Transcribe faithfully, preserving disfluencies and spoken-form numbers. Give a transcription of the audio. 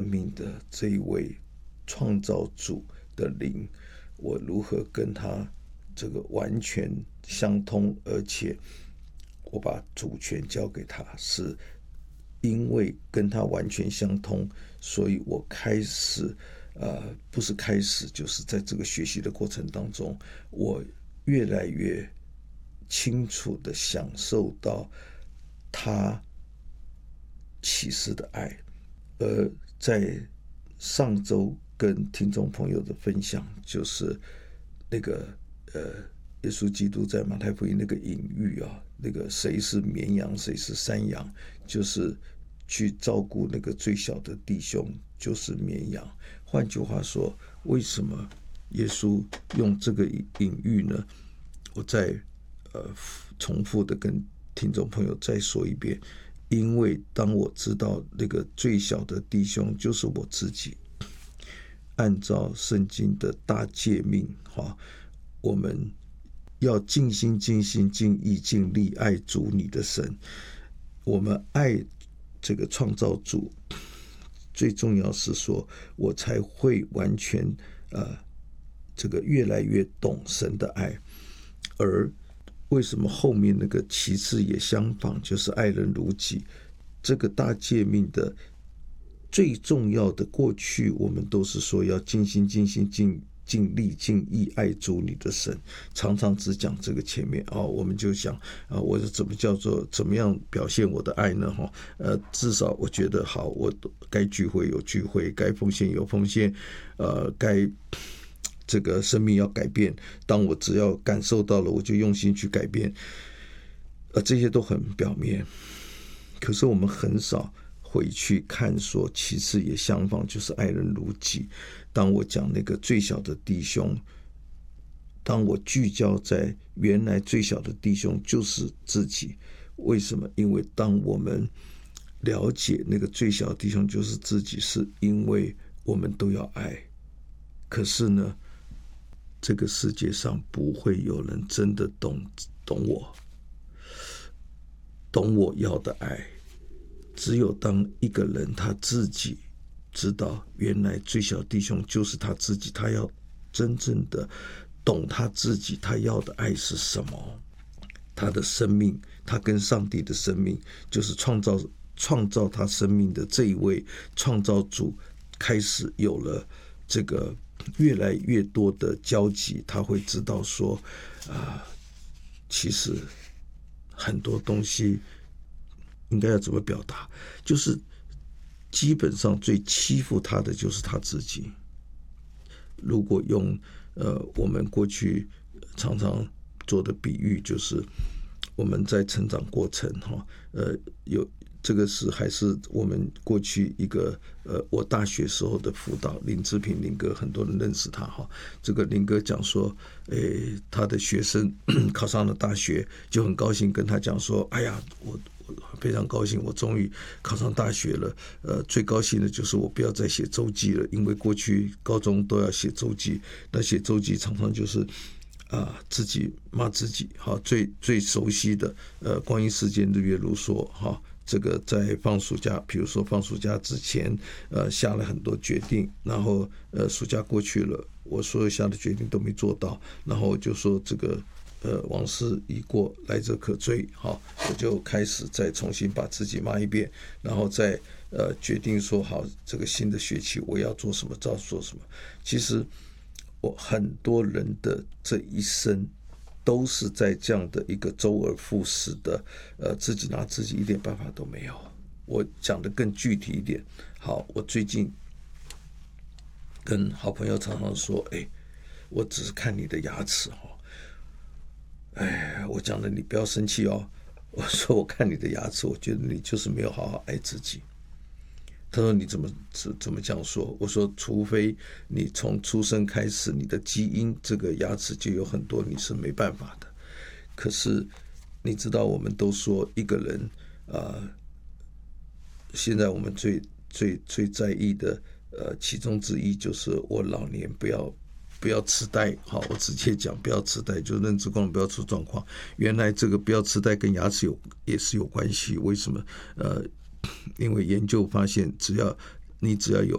命的这一位创造主的灵，我如何跟他这个完全相通，而且我把主权交给他，是因为跟他完全相通，所以我开始呃，不是开始，就是在这个学习的过程当中，我越来越清楚的享受到他启示的爱。而在上周跟听众朋友的分享，就是那个呃，耶稣基督在马太福音那个隐喻啊，那个谁是绵羊，谁是山羊，就是去照顾那个最小的弟兄，就是绵羊。换句话说，为什么耶稣用这个隐喻呢？我再呃重复的跟听众朋友再说一遍。因为当我知道那个最小的弟兄就是我自己，按照圣经的大诫命，我们要尽心尽心尽意尽力爱主你的神。我们爱这个创造主，最重要是说我才会完全呃这个越来越懂神的爱。而为什么后面那个其次也相仿，就是爱人如己，这个大诫命的最重要的，过去我们都是说要尽心尽心尽尽力尽意爱主你的神，常常只讲这个前面、哦、我们就想啊，我是怎么叫做怎么样表现我的爱呢？呃，至少我觉得好，我该聚会有聚会，该奉献有奉献，呃，该这个生命要改变，当我只要感受到了，我就用心去改变，呃，这些都很表面。可是我们很少回去看说，其次也相仿，就是爱人如己。当我讲那个最小的弟兄，当我聚焦在原来最小的弟兄就是自己，为什么？因为当我们了解那个最小的弟兄就是自己，是因为我们都要爱。可是呢，这个世界上不会有人真的懂懂我，懂我要的爱。只有当一个人他自己知道原来最小弟兄就是他自己，他要真正的懂他自己，他要的爱是什么，他的生命，他跟上帝的生命，就是创造创造他生命的这一位创造主开始有了这个越来越多的交集，他会知道说啊，其实很多东西应该要怎么表达，就是基本上最欺负他的就是他自己。如果用呃我们过去常常做的比喻，就是我们在成长过程哈，呃有这个是还是我们过去一个呃我大学时候的辅导林志平林哥，很多人认识他哈。这个林哥讲说，诶，他的学生考上了大学，就很高兴跟他讲说，哎呀，我非常高兴，我终于考上大学了。呃，最高兴的就是我不要再写周记了，因为过去高中都要写周记，那写周记常常就是啊自己骂自己。好，最最熟悉的呃，光阴似箭，日月如梭。哈，这个在放暑假，比如说放暑假之前，呃，下了很多决定，然后呃，暑假过去了，我所有下的决定都没做到，然后我就说这个。呃，往事已过，来者可追。好，我就开始再重新把自己骂一遍，然后再呃决定说好，这个新的学期我要做什么，照做什么。其实我很多人的这一生都是在这样的一个周而复始的，呃，自己拿自己一点办法都没有。我讲得更具体一点，好，我最近跟好朋友常常说，哎，我只是看你的牙齿哈。哎，我讲了，你不要生气哦。我说我看你的牙齿，我觉得你就是没有好好爱自己。他说你怎么怎么这样说？我说除非你从出生开始，你的基因这个牙齿就有很多你是没办法的。可是你知道，我们都说一个人呃，现在我们最最最在意的呃其中之一就是我老年不要。不要痴呆，好，我直接讲，不要痴呆，就认知功能不要出状况。原来这个不要痴呆跟牙齿有也是有关系，为什么？呃，因为研究发现，只要你只要有